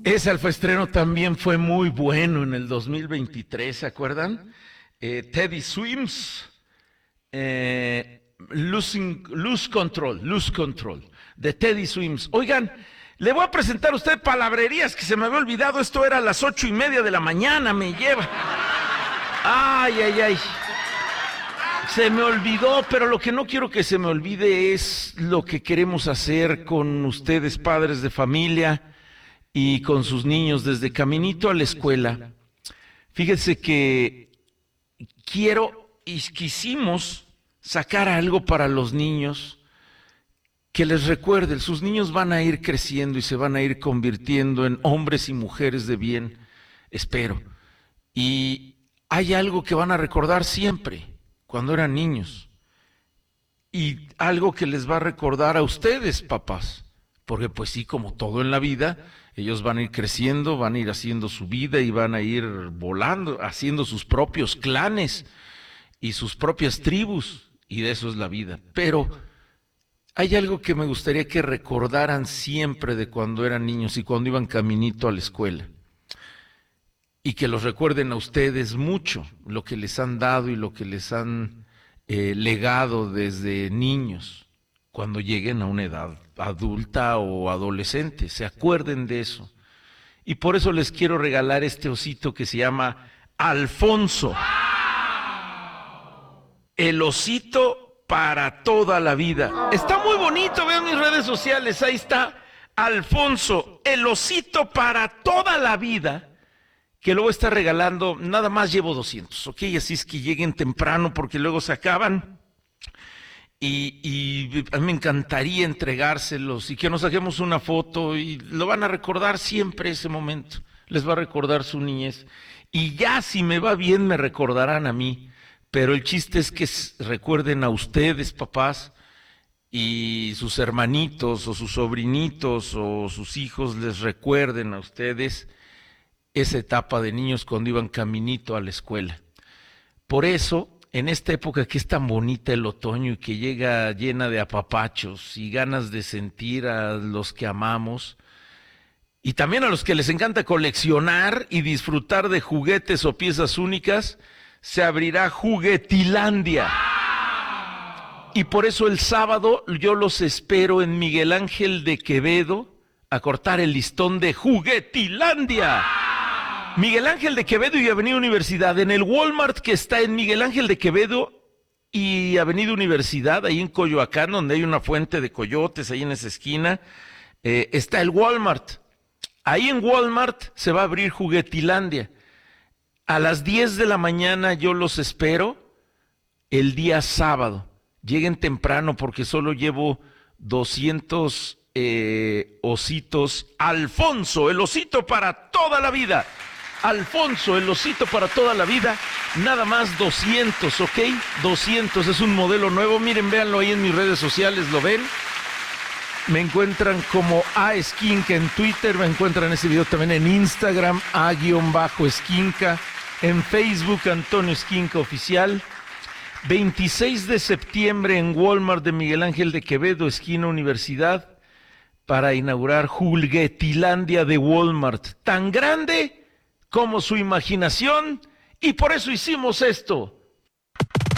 Ese alfaestreno también fue muy bueno en el 2023, ¿se acuerdan? Teddy Swims, Lose Control, de Teddy Swims. Oigan, le voy a presentar a usted palabrerías que se me había olvidado. Esto era a las 8:30 de la mañana, me lleva. Ay. Se me olvidó, pero lo que no quiero que se me olvide es lo que queremos hacer con ustedes, padres de familia, y con sus niños desde caminito a la escuela. Fíjense que quisimos sacar algo para los niños que les recuerde. Sus niños van a ir creciendo y se van a ir convirtiendo en hombres y mujeres de bien, espero. Y hay algo que van a recordar siempre cuando eran niños, y algo que les va a recordar a ustedes, papás, porque pues sí, como todo en la vida, ellos van a ir creciendo, van a ir haciendo su vida y van a ir volando, haciendo sus propios clanes y sus propias tribus, y de eso es la vida. Pero hay algo que me gustaría que recordaran siempre de cuando eran niños y cuando iban caminito a la escuela, y que los recuerden a ustedes mucho, lo que les han dado y lo que les han legado desde niños, cuando lleguen a una edad adulta o adolescente, se acuerden de eso. Y por eso les quiero regalar este osito que se llama Alfonso. El osito para toda la vida. Está muy bonito, vean mis redes sociales, ahí está Alfonso, el osito para toda la vida, que luego está regalando. Nada más llevo 200, ¿ok? Así es que lleguen temprano porque luego se acaban. Y a mí me encantaría entregárselos y que nos saquemos una foto, y lo van a recordar siempre ese momento. Les va a recordar su niñez. Y ya si me va bien me recordarán a mí. Pero el chiste es que recuerden a ustedes, papás, y sus hermanitos o sus sobrinitos o sus hijos les recuerden a ustedes esa etapa de niños cuando iban caminito a la escuela. Por eso, en esta época que es tan bonita el otoño y que llega llena de apapachos y ganas de sentir a los que amamos, y también a los que les encanta coleccionar y disfrutar de juguetes o piezas únicas, se abrirá Juguetilandia. Y por eso el sábado yo los espero en Miguel Ángel de Quevedo a cortar el listón de Juguetilandia. Miguel Ángel de Quevedo y Avenida Universidad, en el Walmart que está en Miguel Ángel de Quevedo y Avenida Universidad, ahí en Coyoacán, donde hay una fuente de coyotes, ahí en esa esquina, está el Walmart. Ahí en Walmart se va a abrir Juguetilandia. A las 10 de la mañana yo los espero el día sábado. Lleguen temprano porque solo llevo 200 ositos. Alfonso, el osito para toda la vida. Alfonso, el osito para toda la vida, nada más 200, ¿ok? 200, es un modelo nuevo. Miren, véanlo ahí en mis redes sociales, ¿lo ven? Me encuentran como A-Esquinca en Twitter, me encuentran ese video también en Instagram, A-Esquinca, en Facebook, Antonio Esquinca Oficial. 26 de septiembre en Walmart de Miguel Ángel de Quevedo, esquina Universidad, para inaugurar Juguetilandia de Walmart, tan grande como su imaginación, y por eso hicimos esto.